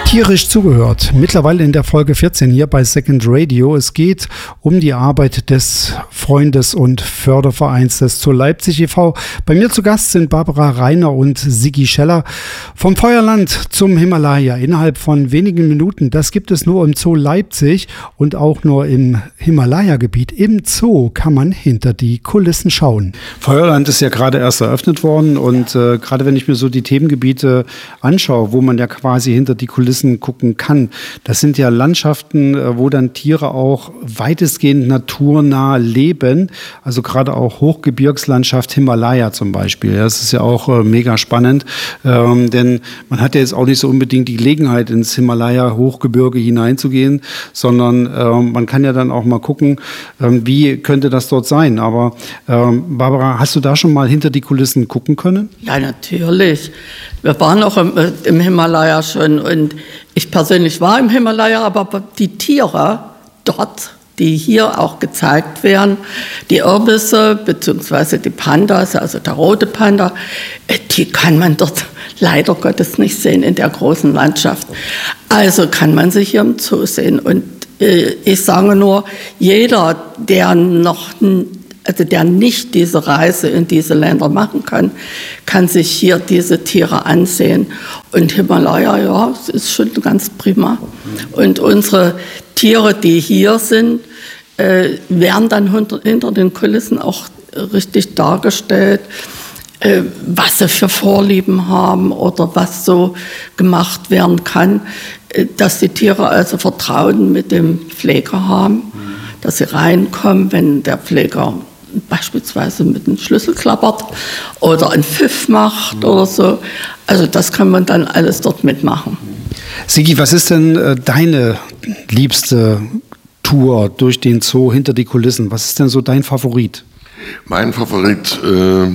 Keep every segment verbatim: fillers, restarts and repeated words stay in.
Tierisch zugehört. Mittlerweile in der Folge vierzehn hier bei Second Radio. Es geht um die Arbeit des Freundes- und Fördervereins des Zoo Leipzig e V Bei mir zu Gast sind Barbara Reiner und Sigi Scheller vom Feuerland zum Himalaya. Innerhalb von wenigen Minuten, das gibt es nur im Zoo Leipzig und auch nur im Himalaya-Gebiet. Im Zoo kann man hinter die Kulissen schauen. Feuerland ist ja gerade erst eröffnet worden und äh, gerade wenn ich mir so die Themengebiete anschaue, wo man ja quasi hinter die Kulissen gucken kann. Das sind ja Landschaften, wo dann Tiere auch weitestgehend naturnah leben. Also gerade auch Hochgebirgslandschaft Himalaya zum Beispiel. Das ist ja auch äh, mega spannend, ähm, denn man hat ja jetzt auch nicht so unbedingt die Gelegenheit, ins Himalaya-Hochgebirge hineinzugehen, sondern ähm, man kann ja dann auch mal gucken, ähm, wie könnte das dort sein. Aber ähm, Barbara, hast du da schon mal hinter die Kulissen gucken können? Ja, natürlich. Wir waren auch im, im Himalaya schon und ich persönlich war im Himalaya, aber die Tiere dort, die hier auch gezeigt werden, die Irbisse bzw. die Pandas, also der rote Panda, die kann man dort leider Gottes nicht sehen in der großen Landschaft. Also kann man sie hier im Zoo sehen. Und äh, ich sage nur, jeder, der noch also der nicht diese Reise in diese Länder machen kann, kann sich hier diese Tiere ansehen. Und Himalaya, ja, es ist schon ganz prima. Und unsere Tiere, die hier sind, äh, werden dann hinter, hinter den Kulissen auch richtig dargestellt, äh, was sie für Vorlieben haben oder was so gemacht werden kann, äh, dass die Tiere also Vertrauen mit dem Pfleger haben, dass sie reinkommen, wenn der Pfleger beispielsweise mit einem Schlüssel klappert oder einen Pfiff macht oder so. Also das kann man dann alles dort mitmachen. Sigi, was ist denn äh, deine liebste Tour durch den Zoo hinter die Kulissen? Was ist denn so dein Favorit? Mein Favorit äh,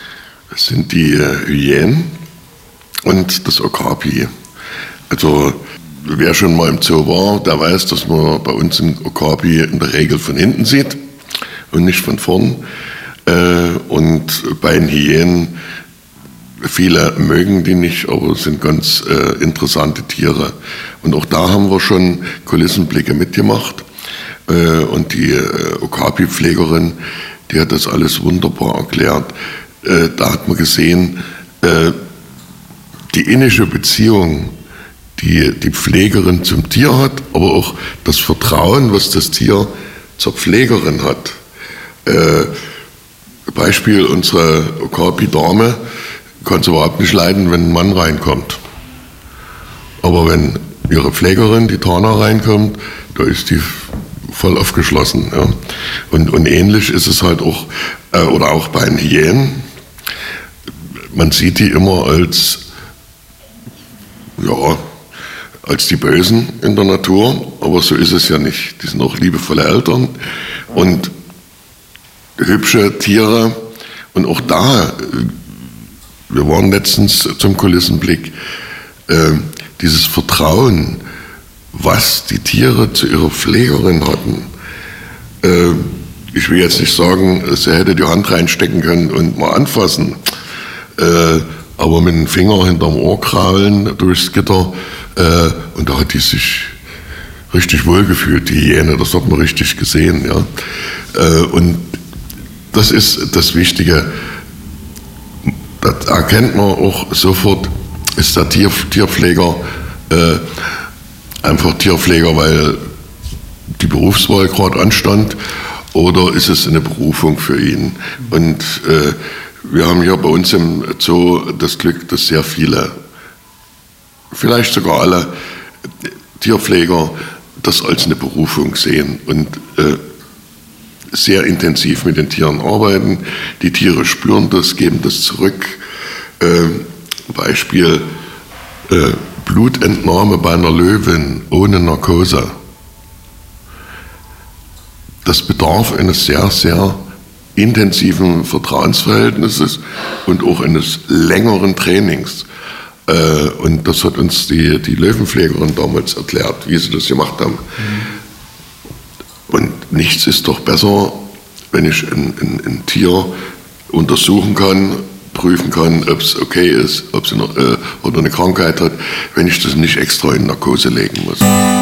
sind die äh, Hyänen und das Okapi. Also wer schon mal im Zoo war, der weiß, dass man bei uns im Okapi in der Regel von hinten sieht und nicht von vorn. Äh, und bei den Hyänen, viele mögen die nicht, aber es sind ganz äh, interessante Tiere. Und auch da haben wir schon Kulissenblicke mitgemacht. Äh, und die äh, Okapi-Pflegerin, die hat das alles wunderbar erklärt. Äh, da hat man gesehen, äh, die innige Beziehung, die die Pflegerin zum Tier hat, aber auch das Vertrauen, was das Tier zur Pflegerin hat. Äh, Beispiel, unsere Okapi-Dame kann es überhaupt nicht leiden, wenn ein Mann reinkommt. Aber wenn ihre Pflegerin, die Tana, reinkommt, da ist die voll aufgeschlossen. Ja. Und, und ähnlich ist es halt auch, äh, oder auch bei den Hyänen. Man sieht die immer als, ja, als die Bösen in der Natur, aber so ist es ja nicht. Die sind auch liebevolle Eltern und hübsche Tiere. Und auch da, wir waren letztens zum Kulissenblick, äh, dieses Vertrauen, was die Tiere zu ihrer Pflegerin hatten. Äh, ich will jetzt nicht sagen, sie hätte die Hand reinstecken können und mal anfassen, äh, aber mit dem Finger hinterm Ohr kraulen durchs Gitter, äh, und da hat die sich richtig wohlgefühlt, die Hyäne, das hat man richtig gesehen. Ja. Äh, und das ist das Wichtige. Das erkennt man auch sofort, ist der Tier, Tierpfleger äh, einfach Tierpfleger, weil die Berufswahl gerade anstand, oder ist es eine Berufung für ihn? Und äh, wir haben hier bei uns im Zoo das Glück, dass sehr viele, vielleicht sogar alle Tierpfleger das als eine Berufung sehen und äh, sehr intensiv mit den Tieren arbeiten. Die Tiere spüren das, geben das zurück. Äh, Beispiel äh, Blutentnahme bei einer Löwin ohne Narkose. Das bedarf eines sehr, sehr intensiven Vertrauensverhältnisses und auch eines längeren Trainings. Äh, und das hat uns die, die Löwenpflegerin damals erklärt, wie sie das gemacht haben. Mhm. Und nichts ist doch besser, wenn ich ein, ein, ein Tier untersuchen kann, prüfen kann, ob es okay ist, ob sie noch, äh, oder eine Krankheit hat, wenn ich das nicht extra in Narkose legen muss.